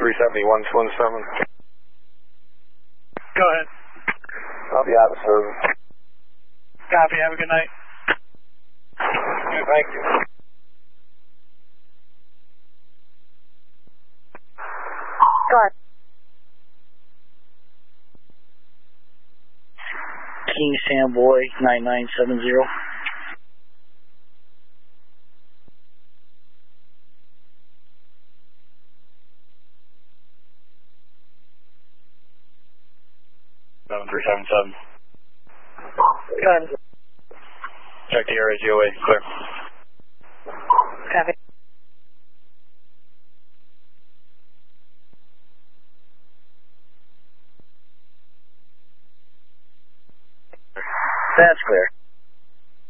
371 Twin 7. Go ahead. I'll be out of service. Copy. Have a good night. Okay, thank you. Go ahead. King Samboy 9970. Seven 377. Go ahead. Check the area, GOA, clear. Copy. That's clear.